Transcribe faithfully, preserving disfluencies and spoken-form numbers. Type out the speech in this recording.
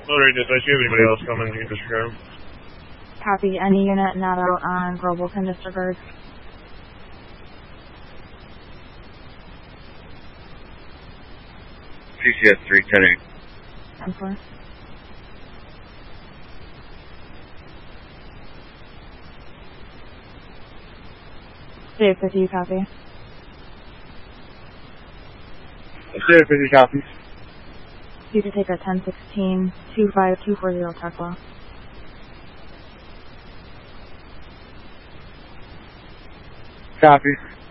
Alright, did I see anybody else coming? You can disregard them. Copy. Any unit not out on Grovelton disregard. C C S three ten eight. ten four. J fifty, you copy. J fifty copies. You can take a ten sixteen two five two four zero Tesla. Copy.